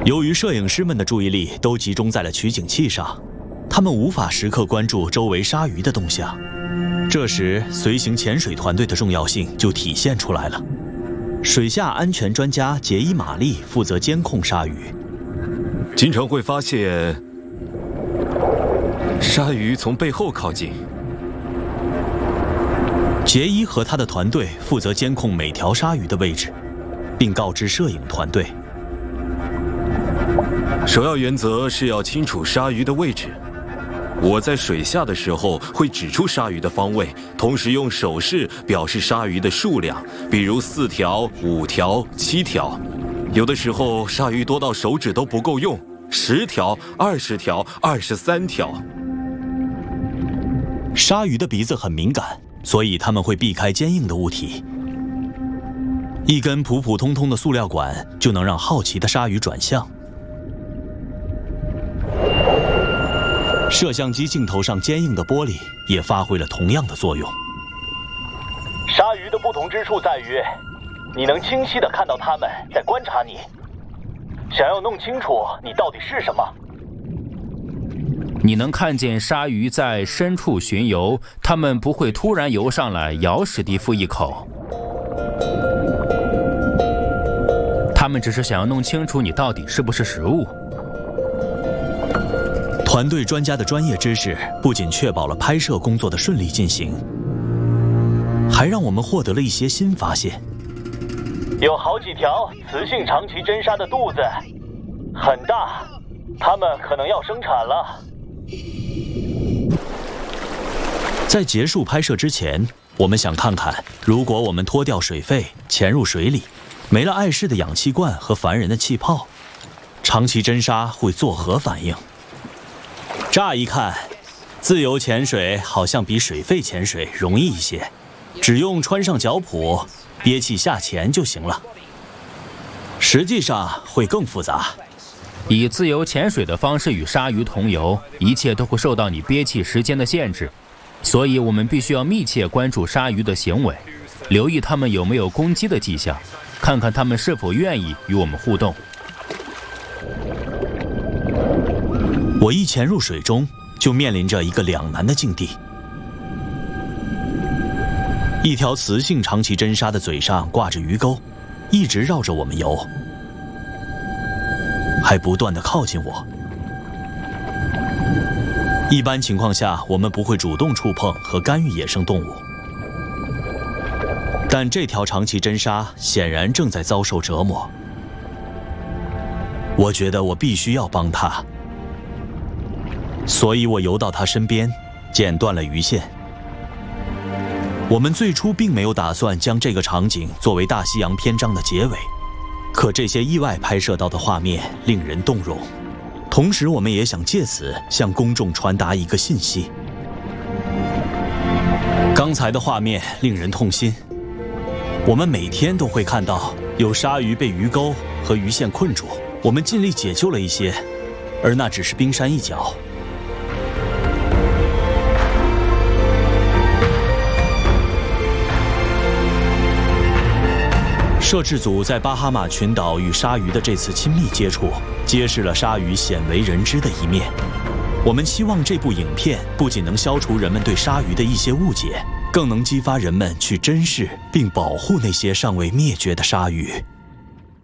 由于摄影师们的注意力都集中在了取景器上，他们无法时刻关注周围鲨鱼的动向。这时，随行潜水团队的重要性就体现出来了。水下安全专家杰伊·玛丽负责监控鲨鱼， 经常会发现鲨鱼从背后靠近。 杰伊和他的团队负责监控每条鲨鱼的位置，并告知摄影团队。 首要原则是要清楚鲨鱼的位置。我在水下的时候会指出鲨鱼的方位，同时用手势表示鲨鱼的数量，比如4条、5条、7条。有的时候鲨鱼多到手指都不够用，10条、20条、23条。 鲨鱼的鼻子很敏感，所以它们会避开坚硬的物体。一根普普通通的塑料管就能让好奇的鲨鱼转向。摄像机镜头上坚硬的玻璃也发挥了同样的作用。 鲨鱼的不同之处在于，你能清晰地看到它们在观察你。想要弄清楚你到底是什么， 你能看见鲨鱼在深处巡游，它们不会突然游上来咬史蒂夫一口。它们只是想要弄清楚你到底是不是食物。 团队专家的专业知识不仅确保了拍摄工作的顺利进行，还让我们获得了一些新发现。 有好几条雌性长鳍真鲨的肚子很大，它们可能要生产了。 在结束拍摄之前，我们想看看，如果我们脱掉水肺，潜入水里，没了碍事的氧气罐和烦人的气泡，长鳍真鲨会作何反应？乍一看，自由潜水好像比水肺潜水容易一些，只用穿上脚蹼，憋气下潜就行了。实际上会更复杂。 以自由潜水的方式与鲨鱼同游，一切都会受到你憋气时间的限制，所以我们必须要密切关注鲨鱼的行为，留意它们有没有攻击的迹象，看看它们是否愿意与我们互动。 我一潜入水中，就面临着一个两难的境地。一条雌性长鳍真鲨的嘴上挂着鱼钩，一直绕着我们游，还不断地靠近我。一般情况下，我们不会主动触碰和干预野生动物，但这条长鳍真鲨显然正在遭受折磨。我觉得我必须要帮它。所以我游到他身边，剪断了鱼线。我们最初并没有打算将这个场景作为大西洋篇章的结尾，可这些意外拍摄到的画面令人动容。同时，我们也想借此向公众传达一个信息。刚才的画面令人痛心。我们每天都会看到有鲨鱼被鱼钩和鱼线困住，我们尽力解救了一些，而那只是冰山一角。摄制组在巴哈马群岛与鲨鱼的这次亲密接触，揭示了鲨鱼鲜为人知的一面。我们期望这部影片不仅能消除人们对鲨鱼的一些误解，更能激发人们去珍视并保护那些尚未灭绝的鲨鱼。